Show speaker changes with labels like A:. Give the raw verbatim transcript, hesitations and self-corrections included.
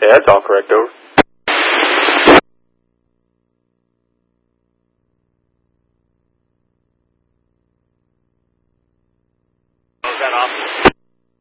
A: Yeah, that's all correct, over.
B: Was that off?